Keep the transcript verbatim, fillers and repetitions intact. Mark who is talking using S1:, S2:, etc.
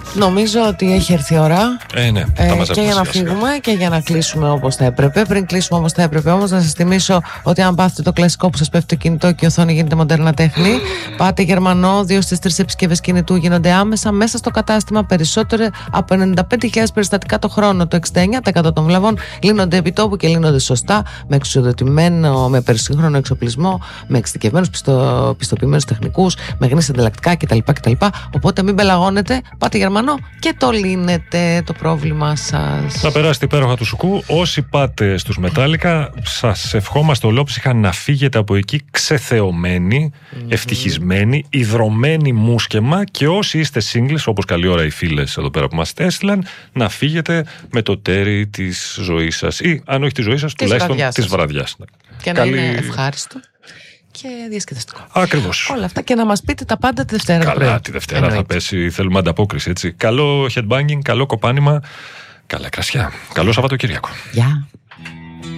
S1: Νομίζω ότι έχει έρθει η ώρα.
S2: Ε, ναι,
S1: ε,
S2: τα
S1: και για να φύγουμε και για να κλείσουμε όπως θα έπρεπε. Πριν κλείσουμε όπως θα έπρεπε, όμως, να σας θυμίσω ότι αν πάθετε το κλασικό που σας πέφτει το κινητό και η οθόνη γίνεται μοντέρνα τέχνη, πάτε Γερμανό, δύο στις τρεις επισκευές κινητού γίνονται άμεσα μέσα στο κατάστημα. Περισσότερο από ενενήντα πέντε χιλιάδες περιστατικά το χρόνο. Το εξήντα εννέα τοις εκατό των βλαβών λύνονται επί τόπου και λύνονται σωστά, με εξουσιοδοτημένο, με περισύγχρονο εξοπλισμό, με εξειδικευμένους πιστο, πιστοποιημένους τεχνικούς, με γνήσια ανταλλακτικά κτλ, κτλ. Οπότε μην πελαγώνετε, πάτε Γερμανό και το λύνετε το πρόβλημα σας.
S2: Να περάσετε υπέροχα του Σουκού. Όσοι πάτε στους Μετάλλικα, σας ευχόμαστε ολόψυχα να φύγετε από εκεί ξεθεωμένοι, mm-hmm. ευτυχισμένοι, ιδρωμένοι μουσκεμα, και όσοι είστε singles, όπως καλή ώρα οι φίλες εδώ πέρα που μας έστειλαν, να φύγετε με το τέρι της ζωής σας, ή αν όχι της ζωής σας, τουλάχιστον της βραδιάς.
S1: Και να Καλή... είναι ευχάριστο και διασκεδαστικό.
S2: Ακριβώς.
S1: Όλα αυτά, και να μας πείτε τα πάντα τη Δευτέρα.
S2: Καλά,
S1: πρωί.
S2: τη Δευτέρα Εννοείται. Θα πέσει, θέλουμε ανταπόκριση, έτσι. Καλό headbanging, καλό κοπάνημα, καλά κρασιά. Καλό Σαββατοκύριακο.
S1: Γεια.